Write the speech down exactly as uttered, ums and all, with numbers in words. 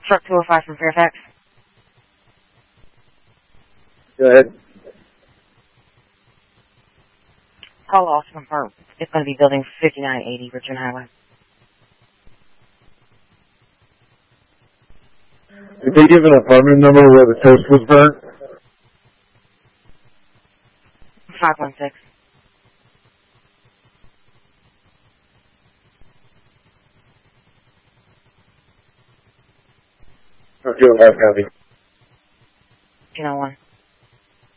Truck two oh five from Fairfax. Go ahead. Call loss confirmed. It's going to be building fifty-nine eighty Richmond Highway. Did they give an apartment number where the toast was burnt? five one six. Okay, I'll have copy.